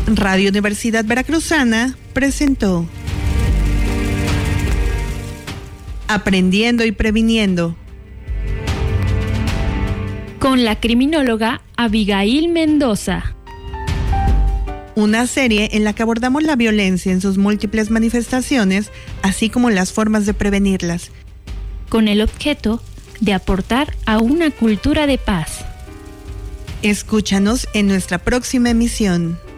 Radio Universidad Veracruzana presentó Aprendiendo y Previniendo, con la criminóloga Abigail Mendoza. Una serie en la que abordamos la violencia en sus múltiples manifestaciones, así como las formas de prevenirlas, con el objeto de aportar a una cultura de paz. Escúchanos en nuestra próxima emisión.